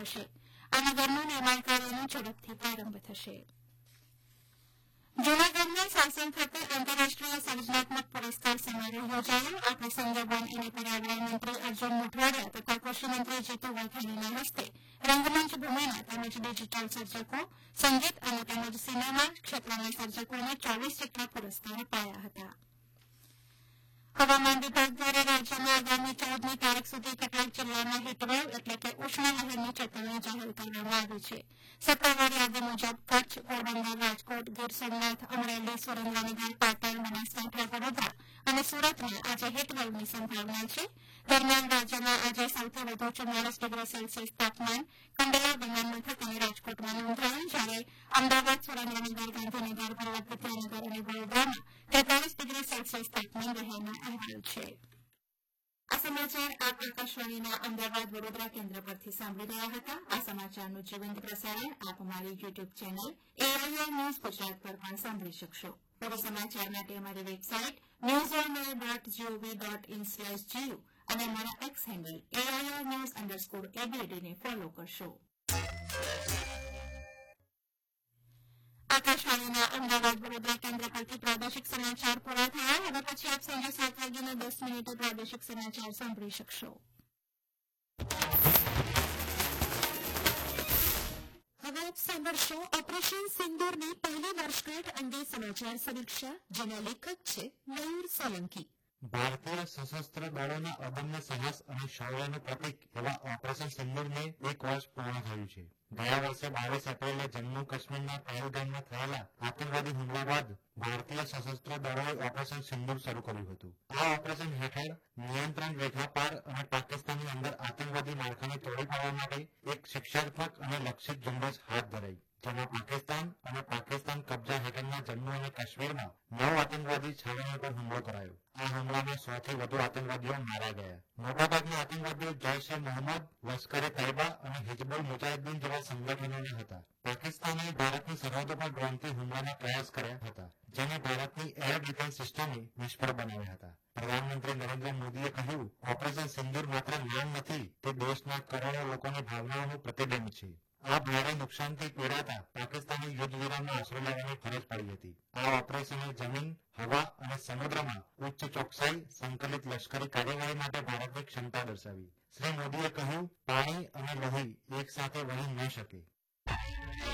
થશે અને ઘરનું નિર્માણ કાર્યનો ઝડપથી પ્રારંભ થશે. જૂનાગઢના સાસણ ખાતે આંતરરાષ્ટ્રીય સર્જનાત્મક પુરસ્કાર સમારોહ યોજાયો. આ પ્રસંગે વન અને પર્યાવરણ મંત્રી અર્જુન મોઢવાડિયા તથા કૃષિમંત્રી જીતુ વાઘાણીના હસ્તે રંગમંચ ભૂમિના તેમજ ડિજીટલ સર્જકો, સંગીત અને તેમજ સિનેમા ક્ષેત્રના સર્જકોને 24 જેટલા પુરસ્કાર અપાયા હતા. હવામાન વિભાગ દ્વારા રાજ્યમાં આગામી 14મી તારીખ સુધી કેટલાક જિલ્લામાં હીટવેવ એટલે કે ઉષ્ણલહેરની ચેતવણી જાહેર કરવામાં આવી છે. સત્તાવાર યાદી મુજબ કચ્છ, પોરબંદર, રાજકોટ, ગીર સોમનાથ, અમરેલી, સુરેન્દ્રનગર, પાટણ, બનાસકાંઠા, વડોદરા અને સુરતમાં આજે હીટવેવની સંભાવના છે. દરમિયાન રાજ્યમાં આજે સૌથી વધુ 44 ડિગ્રી સેલ્સિયસ તાપમાન કંડલા વિમાન મથક અને રાજકોટમાં નોંધાયું, જ્યારે અમદાવાદ, સુરેન્દ્રનગર, ગાંધીનગર, વલ્લભ વિદ્યાનગર અને વડોદરામાં 43 ડિગ્રી સેલ્સિયસ તાપમાન રહેવાનો અહેવાલ છે. આ સમાચાર આપ આકાશવાણીના અમદાવાદ વડોદરા કેન્દ્ર પરથી સાંભળી રહ્યા હતા. આ સમાચારનું જીવંત પ્રસારણ આપ અમારી YouTube channel AIR news Gujarat પર પણ સાંભળી શકશો. વધુ સમાચાર માટે અમારી વેબસાઇટ newsonline.gov.in/gu અને અમારા એક્સ હેન્ડલ AIR_news_ABD ને ફોલો કરશો. આકાશવાણીના અમદાવાદ વડોદરા કેન્દ્ર પરથી પ્રાદેશિક સમાચાર પૂરા થયા. હવે પછી આપ સાંજે 7:10 પ્રાદેશિક સમાચાર સાંભળી શકશો. હવે આપ સાંભળશો ઓપરેશન સિંદૂરની પહેલી વર્ષગાંઠ અંગે સમાચાર સમીક્ષા, જેના લેખક છે મયુર સોલંકી. ભારતીય સશસ્ત્ર દળોના અદમ્ય સાહસ અને શૌર્યનું પ્રતીક એવા ઓપરેશન સિંદૂરને 1 વર્ષ પૂર્ણ થયું છે. ગયા વર્ષે 22 એપ્રિલે જમ્મુ કાશ્મીરના પહેલગામમાં થયેલા આતંકવાદી હુમલા બાદ ભારતીય સશસ્ત્ર દળોએ ઓપરેશન સિંદૂર શરૂ કર્યું હતું. આ ઓપરેશન હેઠળ નિયંત્રણ રેખા પાર અને પાકિસ્તાનની અંદર આતંકવાદી માળખાને તોડી પાડવા માટે એક શિક્ષાત્મક અને લક્ષિત ઝુંબેશ હાથ ધરાઈ, જેમાં પાકિસ્તાન અને પાકિસ્તાન કબજા હેઠળના જમ્મુ અને કાશ્મીરમાં 9 આતંકવાદી છાવણીઓ પર હુમલો કરાયો. આ હુમલામાં 100થી વધુ આતંકવાદીઓ માર્યા ગયા. મોટાભાગના આતંકવાદીઓ જૈશ-એ મોહમ્મદ, લશ્કર-એ-તૈયબા અને હિઝબુલ મુજાહિદ્દીન જેવા સંગઠનોના હતા. પાકિસ્તાને ભારતની સરહદો પર ડ્રોનથી હુમલાના પ્રયાસ કર્યા હતા, જેને ભારતની એર ડિફેન્સ સિસ્ટમે નિષ્ફળ બનાવ્યા હતા. પ્રધાનમંત્રી નરેન્દ્ર મોદીએ કહ્યું, ઓપરેશન સિંદૂર માત્ર નામ નથી, તે દેશના કરોડો લોકોની ભાવનાઓનું પ્રતિબિંબ છે. આ ભારે નુકસાનથી પીડાતા પાકિસ્તાની યુદ્ધ વિરામનો આશરો લેવાની ફરજ પડી હતી. આ ઓપરેશને જમીન, હવા અને સમુદ્રમાં ઉચ્ચ ચોકસાઈ, સંકલિત લશ્કરી કાર્યવાહી માટે ભારતની ક્ષમતા દર્શાવી. શ્રી મોદીએ કહ્યું, પાણી અને લોહી એક સાથે વહી ન શકે.